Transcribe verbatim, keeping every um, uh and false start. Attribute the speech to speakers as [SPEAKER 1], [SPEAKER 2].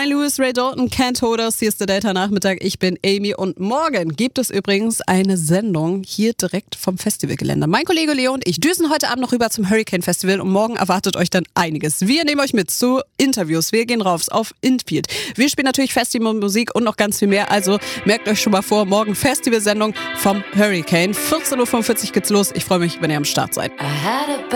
[SPEAKER 1] Ryan Lewis, Ray Dalton, Can't Hold Us. Hier ist der Delta-Nachmittag. Ich bin Amy und morgen gibt es übrigens eine Sendung hier direkt vom Festivalgelände. Mein Kollege Leo und ich düsen heute Abend noch rüber zum Hurricane Festival und morgen erwartet euch dann einiges. Wir nehmen euch mit zu Interviews. Wir gehen raus auf Infield. Wir spielen natürlich Festivalmusik und noch ganz viel mehr. Also merkt euch schon mal vor, morgen Festivalsendung vom Hurricane. vierzehn Uhr fünfundvierzig geht's los. Ich freue mich, wenn ihr am Start seid.